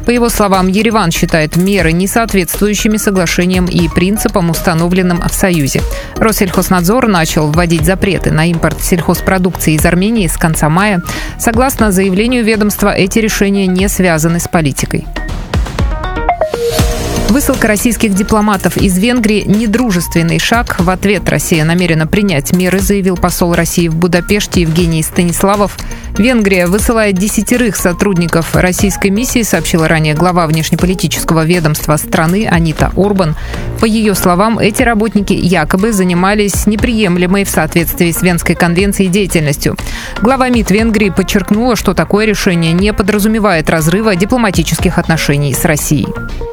По его словам, Ереван считает меры несоответствующими соглашениям и принципам, установленным в Союзе. Россельхознадзор начал вводить запреты на импорт сельхозпродукции из Армении с конца мая. Согласно заявлению ведомства, эти решения не связаны с политикой. Высылка российских дипломатов из Венгрии – недружественный шаг. В ответ Россия намерена принять меры, заявил посол России в Будапеште Евгений Станиславов. Венгрия высылает 10 сотрудников российской миссии, сообщила ранее глава внешнеполитического ведомства страны Анита Орбан. По ее словам, эти работники якобы занимались неприемлемой в соответствии с Венской конвенцией деятельностью. Глава МИД Венгрии подчеркнула, что такое решение не подразумевает разрыва дипломатических отношений с Россией.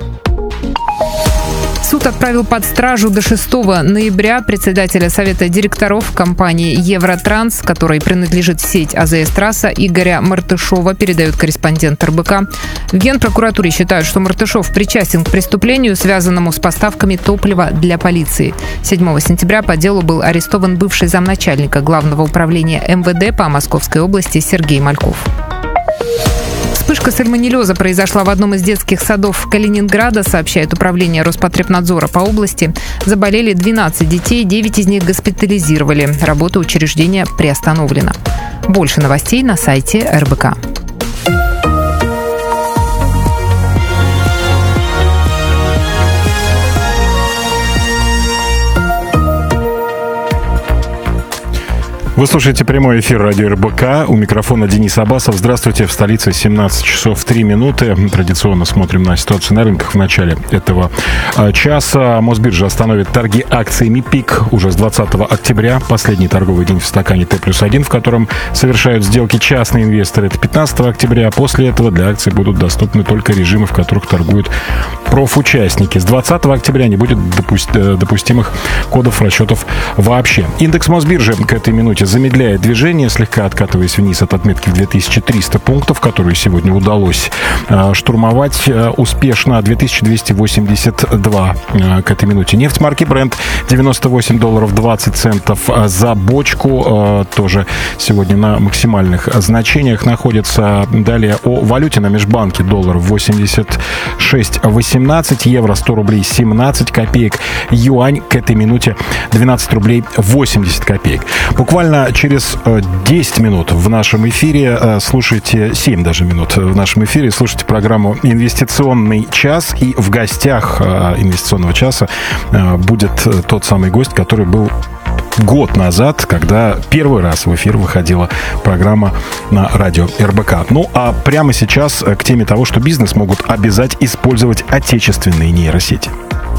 Суд отправил под стражу до 6 ноября председателя Совета директоров компании «Евротранс», которой принадлежит сеть АЗС-трасса, Игоря Мартышова, передает корреспондент РБК. В Генпрокуратуре считают, что Мартышов причастен к преступлению, связанному с поставками топлива для полиции. 7 сентября по делу был арестован бывший замначальника Главного управления МВД по Московской области Сергей Мальков. Вспышка сальмонеллеза произошла в одном из детских садов Калининграда, сообщает управление Роспотребнадзора по области. Заболели 12 детей, 9 из них госпитализировали. Работа учреждения приостановлена. Больше новостей на сайте РБК. Вы слушаете прямой эфир радио РБК. У микрофона Денис Абасов. Здравствуйте. В столице 17 часов 3 минуты. Традиционно смотрим на ситуацию на рынках в начале этого часа. Мосбиржа остановит торги акциями ПИК уже с 20 октября. Последний торговый день в стакане Т+1, в котором совершают сделки частные инвесторы. Это 15 октября. После этого для акций будут доступны только режимы, в которых торгуют профучастники. С 20 октября не будет допустимых кодов расчетов вообще. Индекс Мосбиржи к этой минуте замедляет движение, слегка откатываясь вниз от отметки в 2300 пунктов, которую сегодня удалось штурмовать успешно. 2282 к этой минуте. Нефть марки Brent $98.20 за бочку. Тоже сегодня на максимальных значениях находится. Далее о валюте на межбанке. Доллар 86.18, евро 100 рублей 17 копеек, юань к этой минуте 12 рублей 80 копеек. Буквально через 10 минут в нашем эфире слушайте, 7 даже минут в нашем эфире слушайте программу «Инвестиционный час». И в гостях «Инвестиционного часа» будет тот самый гость, который был год назад, когда первый раз в эфир выходила программа на радио РБК. Ну, а прямо сейчас к теме того, что бизнес могут обязать использовать отечественные нейросети.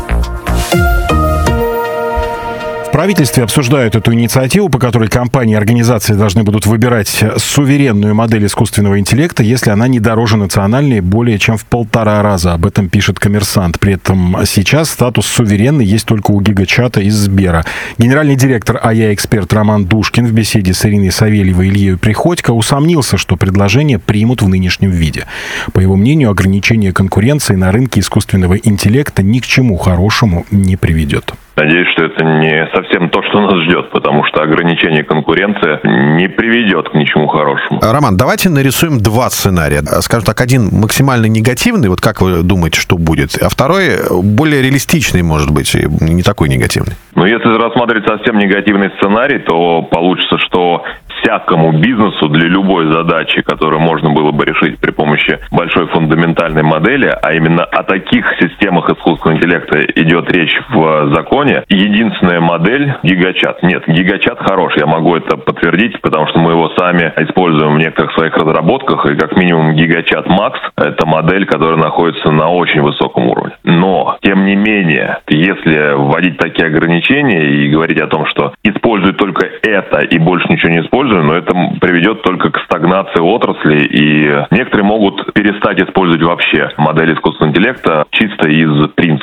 В правительстве обсуждают эту инициативу, по которой компании и организации должны будут выбирать суверенную модель искусственного интеллекта, если она не дороже национальной более чем в 1,5 раза. Об этом пишет «Коммерсант». При этом сейчас статус суверенный есть только у Гигачата из Сбера. Генеральный директор АЯ-эксперт Роман Душкин в беседе с Ириной Савельевой и Ильей Приходько усомнился, что предложение примут в нынешнем виде. По его мнению, ограничение конкуренции на рынке искусственного интеллекта ни к чему хорошему не приведет. Надеюсь, что это не совсем то, что нас ждет, потому что ограничение конкуренции не приведет к ничему хорошему. Роман, давайте нарисуем 2 сценария. Скажем так, один максимально негативный, вот как вы думаете, что будет, а второй более реалистичный, может быть, и не такой негативный. Но если рассматривать совсем негативный сценарий, то получится, что всякому бизнесу для любой задачи, которую можно было бы решить при помощи большой фундаментальной модели, а именно о таких системах искусственного интеллекта идет речь в законе, единственная модель — Гигачат. Нет, Гигачат хорош, я могу это подтвердить, потому что мы его сами используем в некоторых своих разработках, и как минимум Гигачат Макс — это модель, которая находится на очень высоком уровне. Но, тем не менее, если вводить такие ограничения и говорить о том, что используй только это и больше ничего не используй, но это приведет только к стагнации отрасли, и некоторые могут перестать использовать вообще модель искусственного интеллекта чисто из принципа. Но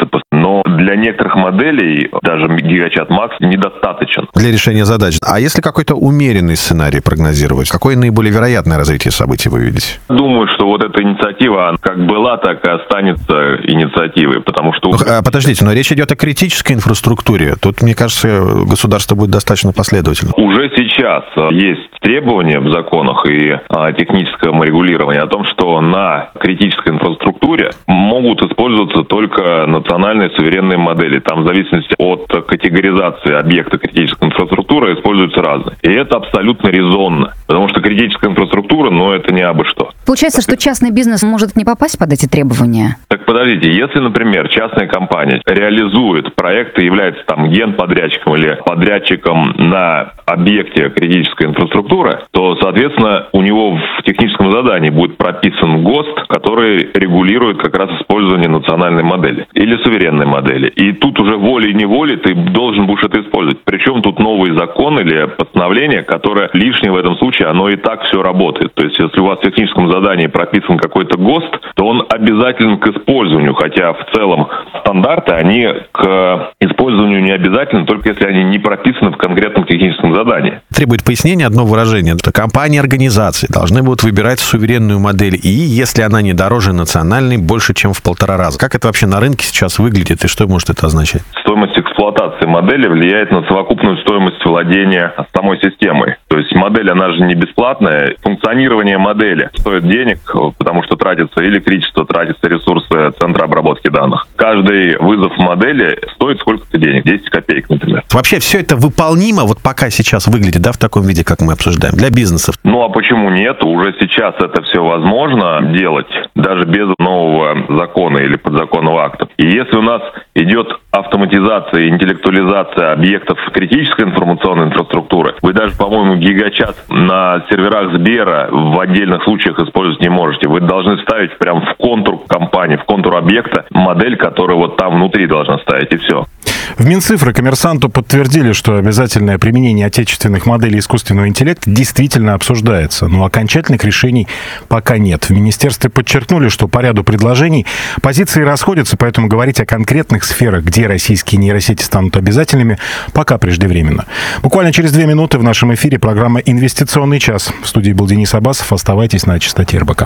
но для некоторых моделей даже гигачат Макс недостаточен. Для решения задач. А если какой-то умеренный сценарий прогнозировать, какое наиболее вероятное развитие событий вы видите? Думаю, что вот эта инициатива, как была, так и останется инициативой, потому что... Подождите, но речь идет о критической инфраструктуре. Тут, мне кажется, государство будет достаточно последовательно. Уже сейчас есть требования в законах и техническом регулировании о том, что на критической инфраструктуре могут использоваться только национальные суверенные модели. Там в зависимости от категоризации объекта критической инфраструктуры используются разные. И это абсолютно резонно, потому что критическая инфраструктура, это не абы что. Получается, что частный бизнес может не попасть под эти требования? Так подождите, если, например, частная компания реализует проект и является генподрядчиком или подрядчиком на объекте критической инфраструктуры, то, соответственно, у него в техническом задании будет прописан ГОСТ, который регулирует как раз использование национальной модели или суверенной модели. И тут уже волей-неволей ты должен будешь это использовать. Причем тут новый закон или постановление, которое лишнее в этом случае, оно и так все работает. То есть, если у вас в техническом задании прописан какой-то ГОСТ, то он обязателен к использованию, хотя в целом стандарты, они к использованию не обязательны, только если они не прописаны в конкретном техническом задании. Требует пояснения одно выражение. Это компании, организации должны будут выбирать суверенную модель, и если она не дороже национальной, больше, чем в 1,5 раза. Как это вообще на рынке сейчас выглядит, и что может это означать? Стоимость эксплуатации модели влияет на совокупную стоимость владения самой системой. То есть модель, она же не бесплатная. Функционирование модели стоит денег, потому что тратится электричество, тратятся ресурсы центра обработки данных. Каждый вызов модели стоит сколько-то денег, 10 копеек, например. Вообще все это выполнимо, пока сейчас выглядит, в таком виде, как мы обсуждаем, для бизнесов? А почему нет? Уже сейчас это все возможно делать, даже без нового закона или подзаконного акта. И если у нас идет автоматизация и интеллектуализация объектов критической информационной инфраструктуры, вы даже, по-моему, гигачат на серверах Сбера в отдельных случаях использовать не можете. Вы должны ставить прямо в контур компании, в контур объекта модель, которая там внутри должна стоять, и все. В Минцифры «Коммерсанту» подтвердили, что обязательное применение отечественных моделей искусственного интеллекта действительно обсуждается, но окончательных решений пока нет. В министерстве подчеркнули, что по ряду предложений позиции расходятся, поэтому говорить о конкретных сферах, где российские нейросети станут обязательными, пока преждевременно. Буквально через 2 минуты в нашем эфире программа «Инвестиционный час». В студии был Денис Абасов. Оставайтесь на частоте РБК.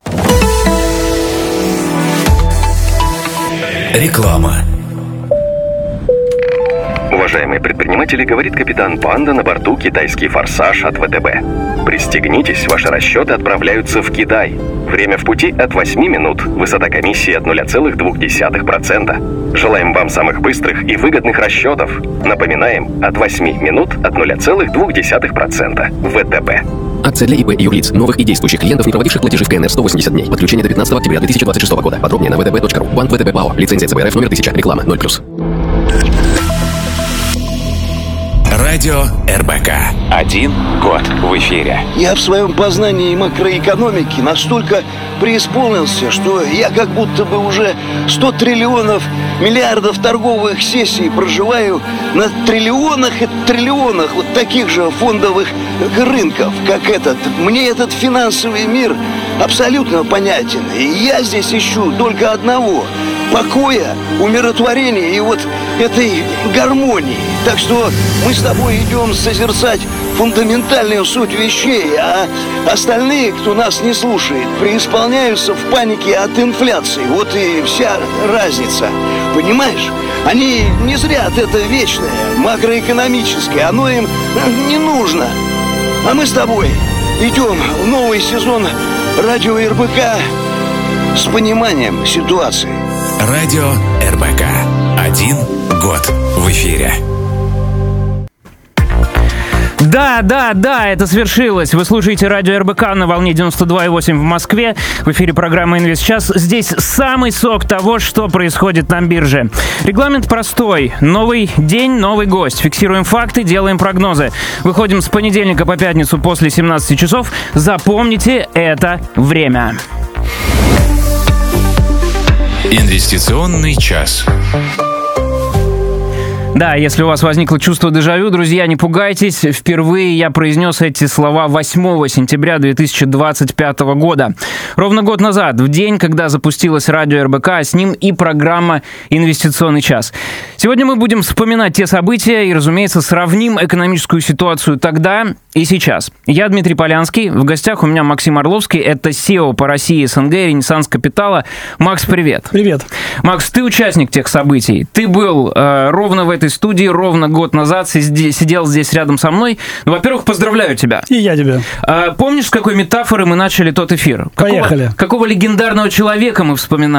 Реклама. Уважаемые предприниматели, говорит капитан Панда на борту «Китайский форсаж» от ВТБ. Пристегнитесь, ваши расчеты отправляются в Китай. Время в пути от 8 минут. Высота комиссии от 0,2%. Желаем вам самых быстрых и выгодных расчетов. Напоминаем, от 8 минут от 0,2%. ВТБ. Акция для ИП и юрлиц, новых и действующих клиентов, не проводивших платежи в КНР 180 дней. Подключение до 15 октября 2026 года. Подробнее на vtb.ru. Банк ВТБ ПАО. Лицензия ЦБРФ номер 1000. Реклама 0+. Радио РБК. 1 год в эфире. Я в своем познании макроэкономики настолько преисполнился, что я как будто бы уже 100 триллионов миллиардов торговых сессий проживаю на триллионах и триллионах вот таких же фондовых рынков, как этот. Мне этот финансовый мир абсолютно понятен. И я здесь ищу только одного – покоя, умиротворения и вот этой гармонии. Так что мы с тобой идем созерцать фундаментальную суть вещей, а остальные, кто нас не слушает, преисполняются в панике от инфляции. Вот и вся разница. Понимаешь? Они не зря это вечное, макроэкономическое. Оно им не нужно. А мы с тобой идем в новый сезон радио РБК с пониманием ситуации. Радио РБК. 1 год в эфире. Да, это свершилось. Вы слушаете радио РБК на волне 92,8 в Москве. В эфире программа «Инвестчас». Здесь самый сок того, что происходит на бирже. Регламент простой. Новый день, новый гость. Фиксируем факты, делаем прогнозы. Выходим с понедельника по пятницу после 17 часов. Запомните это время. Инвестиционный час. Да, если у вас возникло чувство дежавю, друзья, не пугайтесь. Впервые я произнес эти слова 8 сентября 2025 года. Ровно год назад, в день, когда запустилась радио РБК, а с ним и программа «Инвестиционный час». Сегодня мы будем вспоминать те события и, разумеется, сравним экономическую ситуацию тогда и сейчас. Я Дмитрий Полянский. В гостях у меня Максим Орловский. Это SEO по России, СНГ, Ренессанс Капитала. Макс, привет. Привет. Макс, ты участник тех событий. Ты был ровно в этой студии, ровно год назад сидел здесь рядом со мной. Ну, во-первых, поздравляю тебя. И я тебя. Помнишь, с какой метафоры мы начали тот эфир? Поехали. Какого легендарного человека мы вспоминаем?